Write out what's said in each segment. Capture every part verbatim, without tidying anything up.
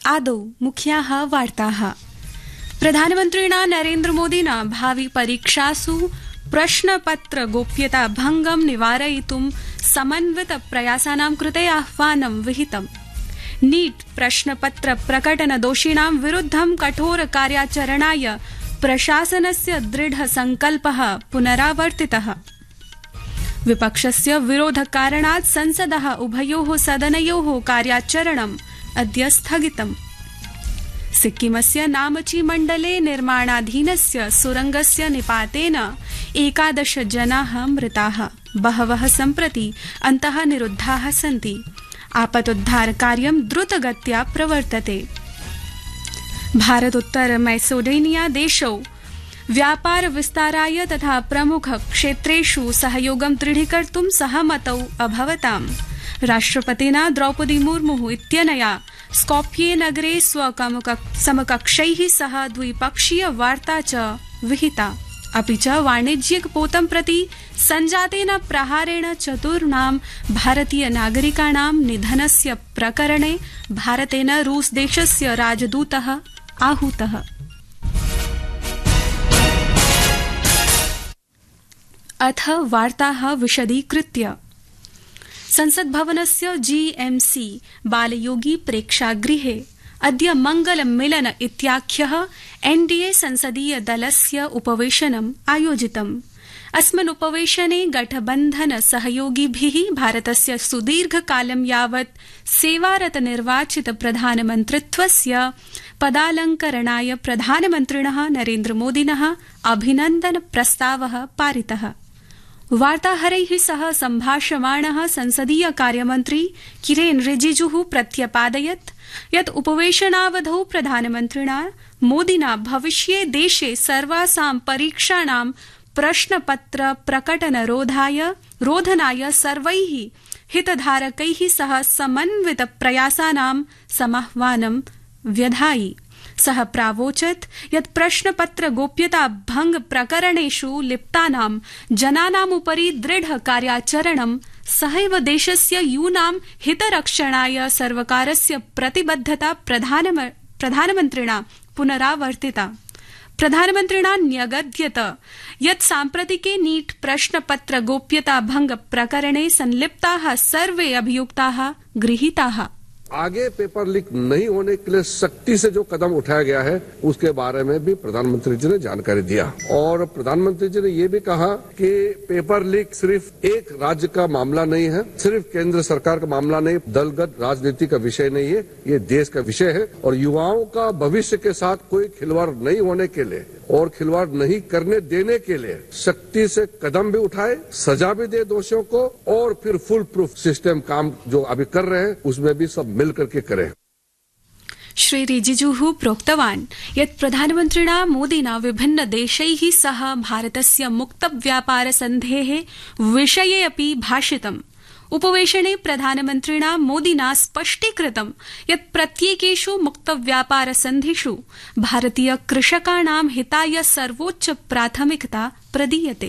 आदौ मुख्याः वार्ताः। प्रधानमन्त्रिणा नरेन्द्रमोदिना भावि परीक्षासु प्रश्नपत्र गोप्यता भंगं निवारयितुं समन्वित प्रयासानां कृते आह्वानं विहितम्। नीट प्रश्नपत्र प्रकटन दोषिणां विरुद्धं कठोर कार्याचरणाय प्रशासनस्य दृढ संकल्पः पुनरावर्तितः। विपक्षस्य विरोधकारणात् संसदः उभयोः सदनयोः कार्याचरणम् अद्य स्थगितम्। सिक्किमस्य नामची मण्डले निर्माणाधीनस्य सुरंगस्य निपातेन एकादश जनाः मृताः, बहवः सम्प्रति अन्तः निरुद्धाः सन्ति। आपतोद्धार कार्यं द्रुतगत्या प्रवर्तते। भारतोत्तर मैसेडोनिया देशौ व्यापार विस्ताराय तथा प्रमुख क्षेत्रेषु सहयोगं दृढीकर्तुं सहमतौ अभवताम्। राष्ट्रपतिना द्रौपदी मुर्मु इत्यनया स्कॉप्ये नगरे स्वसमकक्षैः सह द्विपक्षीय वार्ता च विहिता। अपि च वाणिज्यिक पोतं प्रति संजातेन प्रहारेण चतुर्णां भारतीय नागरिकाणां निधनस्य प्रकरणे भारतेन रूस देशस्य राजदूतः आहूतः। अथ वार्ताः विशदीकृत्य। संसद्भवनस्य जीएमसी बालयोगी प्रेक्षागृहे अद्य मंगल मिलन इत्याख्यः एनडीए संसदीय दलस्य उपवेशनम् आयोजितम्। अस्मिन् उपवेशने गठबन्धन सहयोगिभिः भारतस्य सुदीर्घकालं यावत् सेवारत निर्वाचित प्रधानमन्त्रित्वस्य पदालंकरणाय प्रधानमन्त्रिणः नरेन्द्रमोदिनः अभिनन्दन प्रस्तावः पारितः। वार्ताहरैः सह सम्भाषमाणः संसदीय कार्यमन्त्री किरेन रिजिजुः प्रत्यपादयत् यत् उपवेशनावधौ प्रधानमन्त्रिणा मोदिना भविष्ये देशे सर्वासां परीक्षाणां प्रश्नपत्र प्रकटनरोधाय रोधनाय सर्वैः हितधारकैः सह समन्वित प्रयासानां समाह्वानं व्यधायि। सः प्रावोचत् यत् प्रश्नपत्र गोप्यता भंग प्रकरणेषु लिप्तानां जनानामुपरि दृढ कार्याचरणं सहैव देशस्य यूनां हितरक्षणाय सर्वकारस्य प्रतिबद्धता प्रधानमन्त्रिणा पुनरावर्तिता। प्रधानमन्त्रिणा न्यगद्यत यत् साम्प्रतिके नीट प्रश्नपत्र गोप्यता भंग प्रकरणे संलिप्ताः सर्वे अभियुक्ताः गृहीताः। आगे पेपर लीक नहीं होने के लिए सख्ती से जो कदम उठाया गया है उसके बारे में भी प्रधानमंत्री जी ने जानकारी दिया और प्रधानमंत्री जी ने ये भी कहा कि पेपर लीक सिर्फ एक राज्य का मामला नहीं है, सिर्फ केंद्र सरकार का मामला नहीं, दलगत राजनीति का विषय नहीं है, ये देश का विषय है और युवाओं का भविष्य के साथ कोई खिलवाड़ नहीं होने के लिए और खिलवाड़ नहीं करने देने के लिए सख्ती से कदम भी उठाए, सजा भी दे दोषियों को और फिर फुल प्रूफ सिस्टम काम जो अभी कर रहे हैं उसमें भी सब मिल करके करें। श्री रिजिजुः प्रोक्तवान् यत् प्रधानमन्त्रिणा मोदिना विभिन्न देशैः सह भारतस्य मुक्त व्यापार सन्धेः विषये अपि भाषितम्। उपवेशने प्रधानमन्त्रिणा मोदिना स्पष्टीकृतं यत् प्रत्येकेषु मुक्त व्यापार सन्धिषु भारतीय कृषकाणां हिताय सर्वोच्च प्राथमिकता प्रदीयते।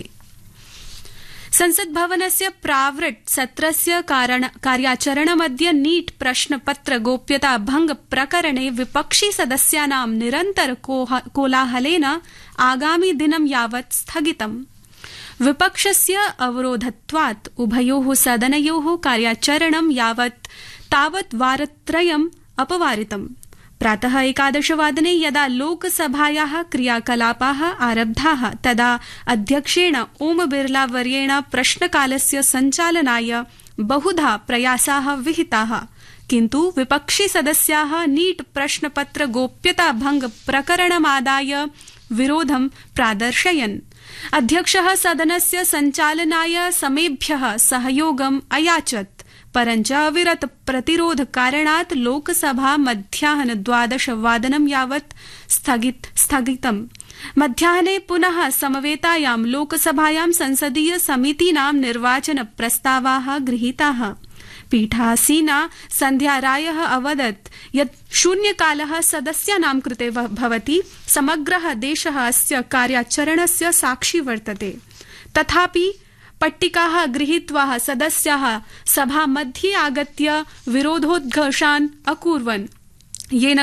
संसद भवनस्य प्रावृट् सत्रस्य कार्याचरणमद्य नीट प्रश्नपत्र गोप्यता भंग प्रकरणे विपक्षी सदस्यानां निरन्तर कोलाहलेन आगामि दिनं यावत् स्थगितम्। विपक्षस्य अवरोधत्वात् उभयोः सदनयोः कार्याचरणं यावत् तावत् वारत्रयम् अपवारितम्। प्रातः एकादशवादने यदा लोकसभायाः क्रियाकलापाः आरब्धाः तदा अध्यक्षेण ओम बिरला वर्येण प्रश्नकालस्य सञ्चालनाय बहुधा प्रयासाः विहिताः, किन्तु विपक्षी सदस्याः नीट प्रश्नपत्र गोप्यता भंग प्रकरणमादाय विरोधं प्रादर्शयन्। अध्यक्षः सदनस्य सञ्चालनाय समेभ्यः सहयोगम् अयाचत्, परञ्च अविरत प्रतिरोध कारणात् लोकसभा मध्याह्न द्वादश वादनं यावत् स्थगितम्। मध्याह्ने पुनः समवेतायां लोकसभायां संसदीय समितीनां निर्वाचन प्रस्तावाः गृहीताः। पीठासीना सन्ध्या रायः अवदत् यत् शून्यकालः सदस्यानां कृते भवति, समग्रः देशः अस्य कार्याचरणस्य साक्षी वर्तते। तथापि पट्टिकाः गृहीत्वा सदस्याः सभामध्ये आगत्य विरोधोद्घोषान् अकुर्वन्, येन